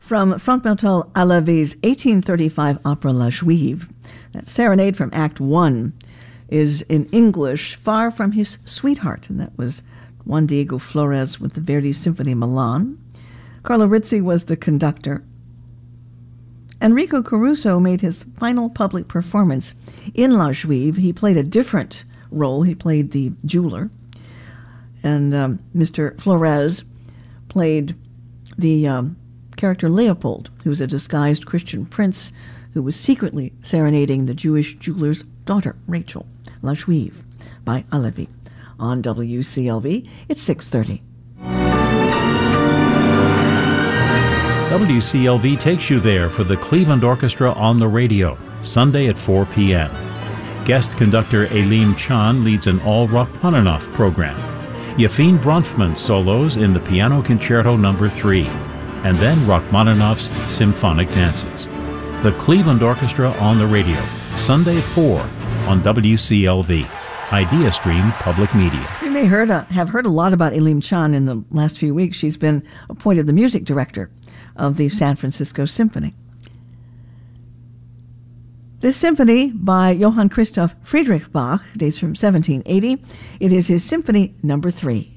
From Franck Martel Alavé's 1835 opera La Juive, that serenade from Act 1 is in English, Far From His Sweetheart, and that was Juan Diego Flores with the Verdi Symphony Milan. Carlo Rizzi was the conductor. Enrico Caruso made his final public performance in La Juive. He played a different role. He played the jeweler. And Mr. Flores played the character Leopold, who was a disguised Christian prince who was secretly serenading the Jewish jeweler's daughter, Rachel. La Juive by Alavé on WCLV. It's 6:30. WCLV takes you there for the Cleveland Orchestra on the radio, Sunday at 4 p.m. Guest conductor Elim Chan leads an all Rachmaninoff program. Yefim Bronfman solos in the Piano Concerto No. 3, and then Rachmaninoff's Symphonic Dances. The Cleveland Orchestra on the radio, Sunday at 4 on WCLV, Idea Stream Public Media. You may have heard a lot about Elim Chan in the last few weeks. She's been appointed the music director of the San Francisco Symphony. This symphony by Johann Christoph Friedrich Bach dates from 1780. It is his Symphony No. 3.